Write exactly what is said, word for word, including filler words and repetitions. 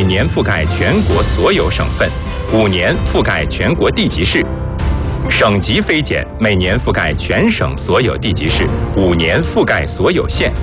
年覆盖全国所有省份，五年覆盖全国地级市；省级非检每年覆盖全省所有地级市，五年覆盖所有县。